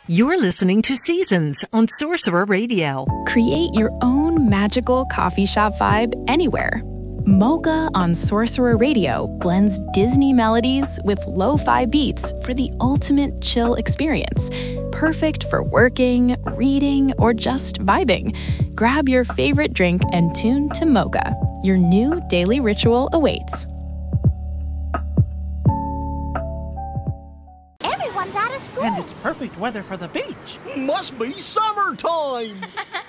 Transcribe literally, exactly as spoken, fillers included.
You're listening to Seasons on Sorcerer Radio. Create your own magical coffee shop vibe anywhere. Mocha on Sorcerer Radio blends Disney melodies with lo-fi beats for the ultimate chill experience. Perfect for working, reading, or just vibing. Grab your favorite drink and tune to Mocha. Your new daily ritual awaits. Everyone's out of school. And it's perfect weather for the beach. Must be summertime.